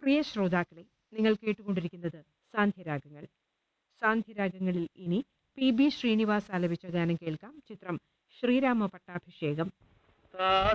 പ്രിയ ശ്രോതാക്കളെ, നിങ്ങൾ കേട്ടുകൊണ്ടിരിക്കുന്നത് സാന്ധ്യരാഗങ്ങൾ. സാന്ധ്യരാഗങ്ങളിൽ ഇനി PB ശ്രീനിവാസ് ആലപിച്ച ഗാനം കേൾക്കാം. ചിത്രം ശ്രീരാമ പട്ടാഭിഷേകം.